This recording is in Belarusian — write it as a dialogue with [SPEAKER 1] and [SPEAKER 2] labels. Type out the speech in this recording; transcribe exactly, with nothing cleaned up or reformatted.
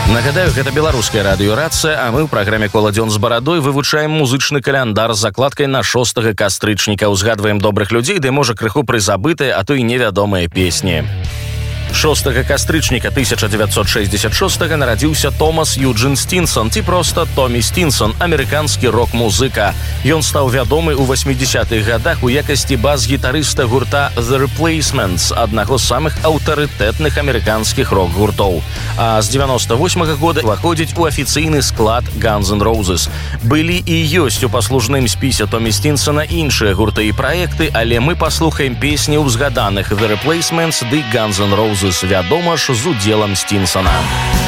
[SPEAKER 1] Нагадаю, гэта беларуская радыёрацыя, а мы ў праграме «Кола дзён з барадой» вывучаем музычны каляндар з закладкай на шостага кастрычніка. Узгадваем добрых людзей, ды можа крыху прызабытыя, а то і невядомыя песні. шостага кастрычніка тысяча дзевяцьсот шэсцьдзесят шостага нарадзіўся Томас Юджин Стинсон, ці проста Томі Стинсон, амерыканскі рок-музыка. Ён стаў вядомы ў васьмідзесятых гадах у якасці бас-гітарыста гурта The Replacements, аднаго з самых аўтарытэтных амерыканскіх рок-гуртоў. А з дзевяноста восьмага года ўваходзіць у афіцыйны склад Guns N' Roses. Былі і ёсць у паслужным спісе Томі Стинсона іншыя гурты і праекты, але мы паслухаем песні ў згаданых The Replacements ды Guns N' Roses, вядома ж, з удзелам Стинсона.